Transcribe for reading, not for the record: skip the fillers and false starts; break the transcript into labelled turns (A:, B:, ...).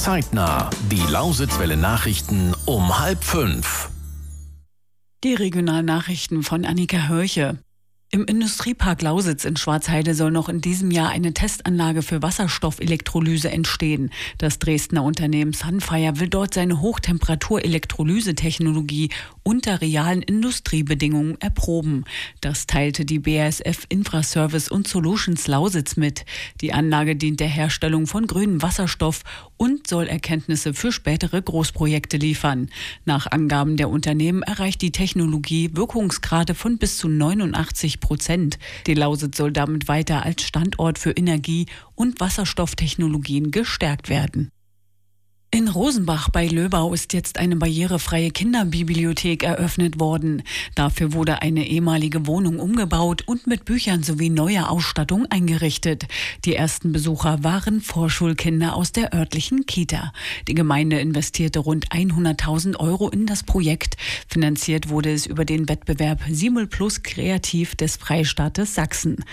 A: Zeitnah. Die Lausitzwelle Nachrichten um 4:30.
B: Die Regionalnachrichten von Annika Hörche. Im Industriepark Lausitz in Schwarzheide soll noch in diesem Jahr eine Testanlage für Wasserstoffelektrolyse entstehen. Das Dresdner Unternehmen Sunfire will dort seine Hochtemperatur-Elektrolyse-Technologie unter realen Industriebedingungen erproben. Das teilte die BASF Infraservice und Solutions Lausitz mit. Die Anlage dient der Herstellung von grünem Wasserstoff und soll Erkenntnisse für spätere Großprojekte liefern. Nach Angaben der Unternehmen erreicht die Technologie Wirkungsgrade von bis zu 89%. Die Lausitz soll damit weiter als Standort für Energie- und Wasserstofftechnologien gestärkt werden. In Rosenbach bei Löbau ist jetzt eine barrierefreie Kinderbibliothek eröffnet worden. Dafür wurde eine ehemalige Wohnung umgebaut und mit Büchern sowie neuer Ausstattung eingerichtet. Die ersten Besucher waren Vorschulkinder aus der örtlichen Kita. Die Gemeinde investierte rund 100.000 € in das Projekt. Finanziert wurde es über den Wettbewerb Simul Plus Kreativ des Freistaates Sachsen.